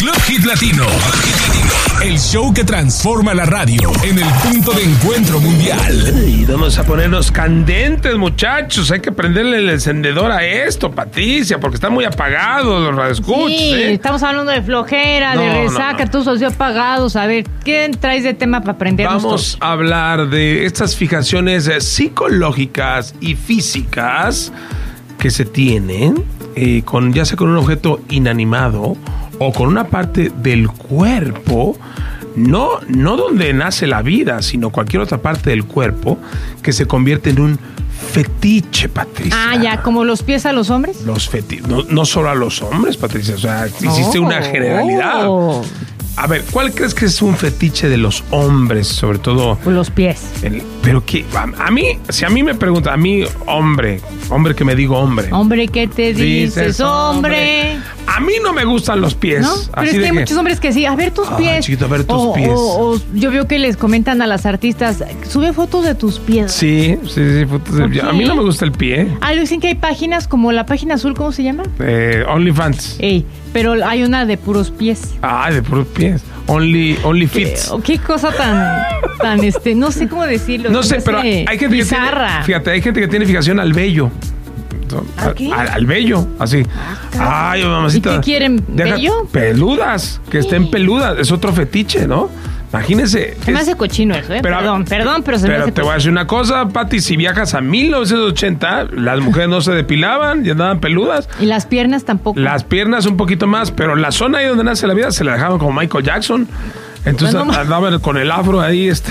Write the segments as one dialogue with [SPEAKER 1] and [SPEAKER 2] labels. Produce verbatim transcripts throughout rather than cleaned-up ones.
[SPEAKER 1] Club Hit Latino. El show que transforma la radio en el punto de encuentro mundial.
[SPEAKER 2] Y vamos a ponernos candentes, muchachos. Hay que prenderle el encendedor a esto, Patricia, porque está muy apagado los radioescuchas.
[SPEAKER 3] Sí,
[SPEAKER 2] ¿eh?
[SPEAKER 3] estamos hablando de flojera,
[SPEAKER 2] No,
[SPEAKER 3] de
[SPEAKER 2] no,
[SPEAKER 3] resaca,
[SPEAKER 2] no.
[SPEAKER 3] todos así apagados. A ver, ¿qué traes de tema para aprendernos
[SPEAKER 2] Vamos
[SPEAKER 3] todos?
[SPEAKER 2] a hablar de estas fijaciones eh, psicológicas y físicas que se tienen, eh, con, ya sea con un objeto inanimado o con una parte del cuerpo, no, no donde nace la vida, sino cualquier otra parte del cuerpo, que se convierte en un fetiche, Patricia.
[SPEAKER 3] Ah, ya, como los pies a los hombres.
[SPEAKER 2] Los fetiches, no, no solo a los hombres, Patricia, o sea, hiciste
[SPEAKER 3] Oh,
[SPEAKER 2] una generalidad.
[SPEAKER 3] oh.
[SPEAKER 2] A ver, ¿cuál crees que es un fetiche de los hombres, sobre todo?
[SPEAKER 3] Los pies.
[SPEAKER 2] El- pero que a, a mí, si a mí me preguntan, a mí, hombre, hombre que me digo hombre.
[SPEAKER 3] Hombre, ¿qué te dices,
[SPEAKER 2] Dices,
[SPEAKER 3] hombre?
[SPEAKER 2] A mí no me gustan los pies.
[SPEAKER 3] ¿No? Pero
[SPEAKER 2] así
[SPEAKER 3] es que
[SPEAKER 2] de
[SPEAKER 3] hay muchos hombres que sí, a ver tus
[SPEAKER 2] Ay,
[SPEAKER 3] pies.
[SPEAKER 2] chiquito, a ver tus
[SPEAKER 3] o,
[SPEAKER 2] pies.
[SPEAKER 3] O, o yo veo que les comentan a las artistas, sube fotos de tus pies.
[SPEAKER 2] Sí, sí, sí. fotos de-
[SPEAKER 3] Ok.
[SPEAKER 2] A mí no me gusta el pie.
[SPEAKER 3] Ah, dicen que hay páginas como la página azul, ¿cómo se llama?
[SPEAKER 2] Eh, OnlyFans.
[SPEAKER 3] Ey, pero hay una de puros pies.
[SPEAKER 2] Ay, de puros pies. Only, only
[SPEAKER 3] Eh,
[SPEAKER 2] fits.
[SPEAKER 3] oh, qué cosa tan, tan, este, no sé cómo decirlo.
[SPEAKER 2] No sé,
[SPEAKER 3] me
[SPEAKER 2] pero
[SPEAKER 3] hace
[SPEAKER 2] hay gente que
[SPEAKER 3] bizarra.
[SPEAKER 2] tiene, fíjate, hay gente que tiene fijación al vello.
[SPEAKER 3] ¿A qué?
[SPEAKER 2] Al, al vello, así. Ay, mamacita.
[SPEAKER 3] ¿Y qué quieren,
[SPEAKER 2] Deja-
[SPEAKER 3] vello?
[SPEAKER 2] Peludas, que estén peludas. Es otro fetiche, ¿no? Imagínense.
[SPEAKER 3] Se me
[SPEAKER 2] es-
[SPEAKER 3] hace cochino eso, ¿eh?
[SPEAKER 2] Pero-
[SPEAKER 3] perdón, perdón, pero se me
[SPEAKER 2] Pero
[SPEAKER 3] hace
[SPEAKER 2] te voy a decir una cosa, Pati, si viajas a mil novecientos ochenta, las mujeres no se depilaban y andaban peludas.
[SPEAKER 3] cochino. Y las piernas tampoco.
[SPEAKER 2] Las piernas un poquito más, pero la zona ahí donde nace la vida se la dejaban como Michael Jackson. Entonces
[SPEAKER 3] Bueno, ma-
[SPEAKER 2] andaban con el afro ahí, este.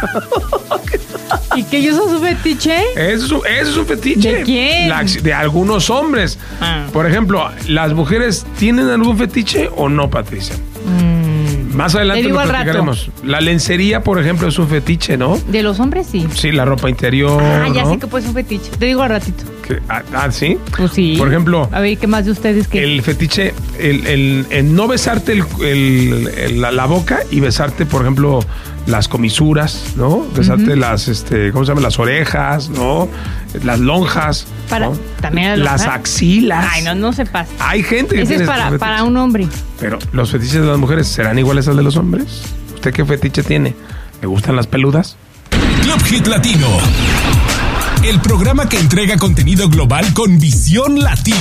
[SPEAKER 3] ¿Y que ellos son su fetiche?
[SPEAKER 2] Eso es un, eso es un fetiche.
[SPEAKER 3] ¿De quién?
[SPEAKER 2] La- de algunos hombres.
[SPEAKER 3] Ah.
[SPEAKER 2] Por ejemplo, ¿las mujeres tienen algún fetiche o no, Patricia? Más adelante
[SPEAKER 3] Te digo
[SPEAKER 2] lo
[SPEAKER 3] al rato.
[SPEAKER 2] platicaremos. La lencería, por ejemplo, es un fetiche, ¿no?
[SPEAKER 3] De los hombres, sí.
[SPEAKER 2] Sí, la ropa interior.
[SPEAKER 3] Ah, ya
[SPEAKER 2] ¿no?
[SPEAKER 3] sé que puede ser un fetiche. Te digo al ratito.
[SPEAKER 2] Que- ah, ah, ¿sí?
[SPEAKER 3] Pues sí.
[SPEAKER 2] Por ejemplo,
[SPEAKER 3] A ver, ¿qué más de ustedes que
[SPEAKER 2] el fetiche, el, el- el no besarte el- el- el- la, la boca y besarte, por ejemplo, las comisuras, ¿no? Besarte las, este, ¿cómo se llama? Las orejas, ¿no? Las lonjas.
[SPEAKER 3] Para-
[SPEAKER 2] ¿no?
[SPEAKER 3] ¿también las
[SPEAKER 2] Las
[SPEAKER 3] lonjas?
[SPEAKER 2] axilas.
[SPEAKER 3] Ay, no, no se pasa.
[SPEAKER 2] Hay gente que
[SPEAKER 3] Ese
[SPEAKER 2] tiene
[SPEAKER 3] es para,
[SPEAKER 2] estos
[SPEAKER 3] para
[SPEAKER 2] fetiches.
[SPEAKER 3] un hombre.
[SPEAKER 2] Pero, ¿los fetiches de las mujeres serán iguales al de los hombres? ¿Usted qué fetiche tiene? ¿Le gustan las peludas?
[SPEAKER 1] Club Hit Latino. El programa que entrega contenido global con visión latina.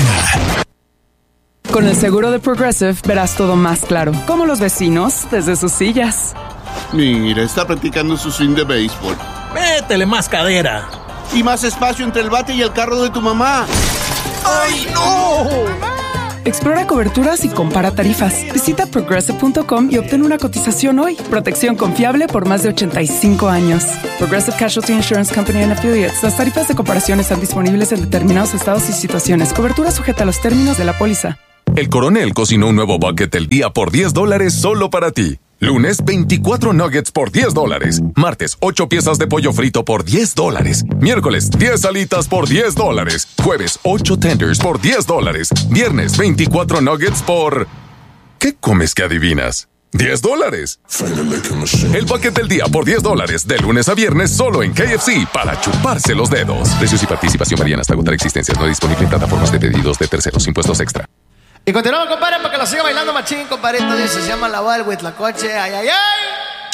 [SPEAKER 4] Con el seguro de Progressive verás todo más claro, como los vecinos desde sus sillas.
[SPEAKER 5] Mira, está practicando su swing de béisbol.
[SPEAKER 6] Métele más cadera.
[SPEAKER 5] Y más espacio entre el bate y el carro de tu mamá. ¡Ay, no!
[SPEAKER 4] Explora coberturas y compara tarifas. Visita progressive punto com y obtén una cotización hoy. Protección confiable por más de ochenta y cinco años. Progressive Casualty Insurance Company and Affiliates. Las tarifas de comparación están disponibles en determinados estados y situaciones. Cobertura sujeta a los términos de la póliza.
[SPEAKER 7] El Coronel cocinó un nuevo bucket del día por diez dólares solo para ti. Lunes, veinticuatro nuggets por diez dólares. Martes, ocho piezas de pollo frito por diez dólares. Miércoles, diez alitas por diez dólares. Jueves, ocho tenders por diez dólares. Viernes, veinticuatro nuggets por... ¿Qué comes que adivinas? diez dólares. El bucket del día por diez dólares. De lunes a viernes solo en K F C para chuparse los dedos. Precios y participación varían hasta agotar existencias. No disponible en plataformas de pedidos de terceros. Impuestos extra.
[SPEAKER 8] Y continuamos, compadre, para que lo siga bailando machín, compadre. Esto dice, se llama La Wild with la coche. Ay, ay, ay.